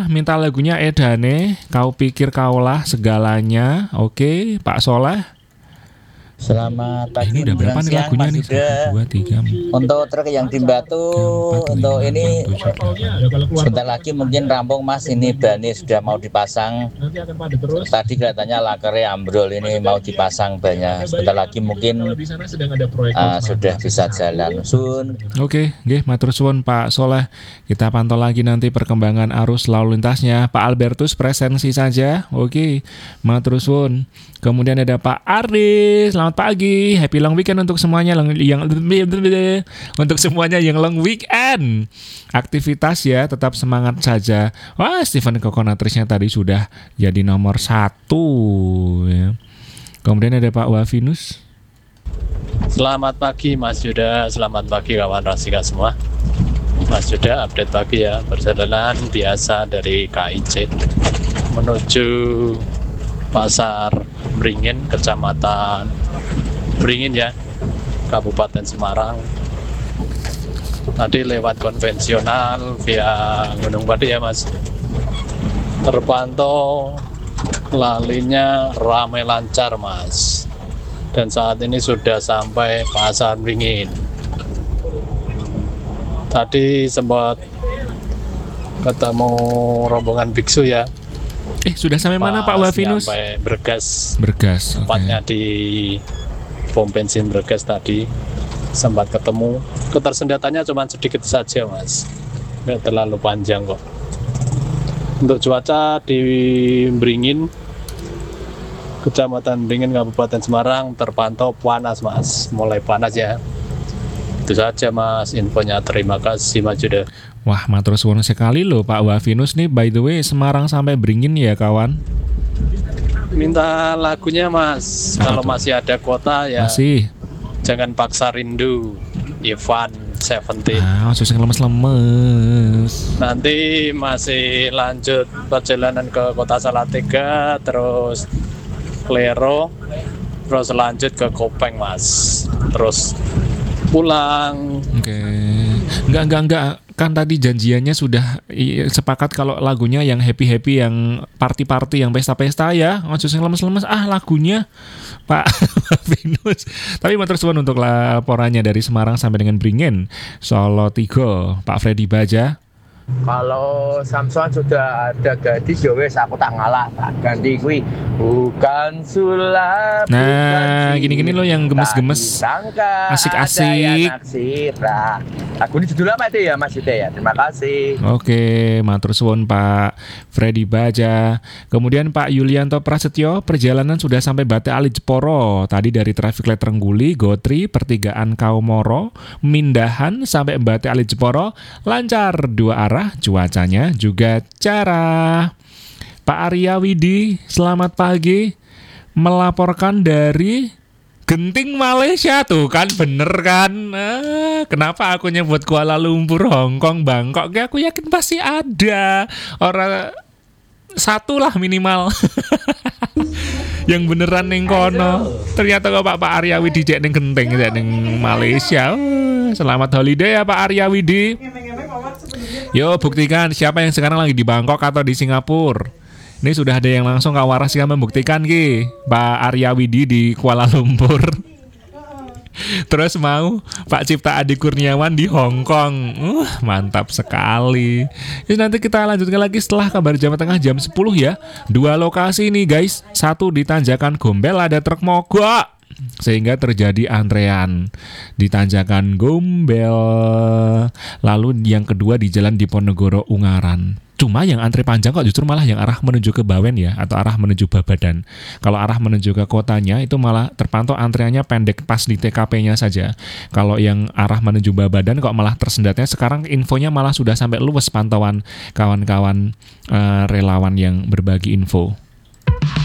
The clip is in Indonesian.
minta lagunya Edane, Kau Pikir Kaulah Segalanya. Oke, Pak Soleh. Selamat pagi, Ini udah berapa nih siang, lagunya Mas nih? Yuda. 1, 2, 3, 4, Untuk truk yang di Batu, 5, 6, 7, untuk ini 8. sebentar lagi mungkin rampung Mas. Ini bani sudah mau dipasang. Tadi kelihatannya lakernya ambrol, ini mau dipasang banyak. Sebentar lagi mungkin sudah bisa jalan. Sun. Oke, nggih, matur suwun Pak Soleh. Kita pantau lagi nanti perkembangan arus lalu lintasnya. Pak Albertus presensi saja. Oke, matur suwun. Kemudian ada Pak Ardi. Selamat pagi, happy long weekend untuk semuanya yang untuk semuanya yang long weekend. Aktivitas ya, tetap semangat saja. Wah, Steven Kokonatrisnya tadi sudah jadi nomor 1 ya. Kemudian ada Pak Wafinus. Selamat pagi Mas Yuda, selamat pagi kawan Rasika semua. Mas Yuda, update pagi ya. Perjalanan biasa dari KIC menuju Pasar Beringin, Kecamatan Beringin ya, Kabupaten Semarang. Tadi lewat konvensional via Gunung Pati ya Mas. Terpantau lalinya ramai lancar Mas. Dan saat ini sudah sampai Pasar Beringin. Tadi sempat ketemu rombongan biksu ya. Sudah sampai mana Pak Wafinus? Sampai Bergas. Bergas. Tempatnya di pom bensin Bergas tadi. Sempat ketemu. Ketersendatannya cuma sedikit saja Mas. Nggak terlalu panjang kok. Untuk cuaca di Beringin, Kecamatan Beringin, Kabupaten Semarang terpantau panas Mas. Mulai panas ya. Itu saja Mas infonya. Terima kasih Mas Yuda. Wah, matur suwun sekali loh Pak Wafinus nih. By the way, Semarang sampai Beringin ya kawan. Minta lagunya Mas. Kalau masih ada kuota ya. Masih. Jangan paksa rindu. Ivan Seventeen. Susah lemes-lemes. Nanti masih lanjut perjalanan ke Kota Salatiga, terus Klero, terus lanjut ke Kopeng Mas. Terus pulang. Oke. Enggak. Kan tadi janjiannya sudah sepakat kalau lagunya yang happy-happy, yang party-party, yang pesta-pesta ya. Susah lemes-lemes lagunya Pak Venus. Tapi matur suwun untuk laporannya dari Semarang sampai dengan Beringin. Solo 3, Pak Freddy Baja. Kalau Samson sudah ada gadis ya wes aku tak ngalah, tak ganti kuwi bukan sulap. Nah, gini-gini loh yang gemes-gemes, asik-asik. Aku ini judul apa itu ya Mas Yuda ya? Terima kasih. Oke, matur suwun Pak Freddy Baja. Kemudian Pak Yulianto Prasetyo, perjalanan sudah sampai Bate Ali Jeporo. Tadi dari traffic light Trengguli, Gotri, pertigaan Kaumoro, Mindahan sampai Bate Ali Jeporo lancar 2 arah. Cuacanya juga cerah. Pak Arya Widi, selamat pagi. Melaporkan dari Genting Malaysia. Tuh kan bener kan. Kenapa aku nyebut Kuala Lumpur, Hong Kong, Bangkok? Aku yakin pasti ada orang satu lah minimal yang beneran ning kono. Ternyata kok Pak Arya Widi jek ning Genting, jek ning Malaysia. Selamat holiday ya Pak Arya Widi. Yo, buktikan siapa yang sekarang lagi di Bangkok atau di Singapura. Ini sudah ada yang langsung kawaras yang membuktikan ki Pak Arya Widi di Kuala Lumpur. Terus mau Pak Cipta Adi Kurniawan di Hong Kong. Mantap sekali. Jadi nanti kita lanjutkan lagi setelah kabar Jawa Tengah jam 10 ya. 2 lokasi nih guys. 1 di Tanjakan Gombel ada truk mogok, sehingga terjadi antrean di Tanjakan Gombel. Lalu yang kedua di Jalan Diponegoro Ungaran. Cuma yang antre panjang kok justru malah yang arah menuju ke Bawen ya, atau arah menuju Babadan. Kalau arah menuju ke kotanya itu malah terpantau antreannya pendek pas di TKP-nya saja. Kalau yang arah menuju Babadan kok malah tersendatnya. Sekarang infonya malah sudah sampai luwes pantauan kawan-kawan relawan yang berbagi info.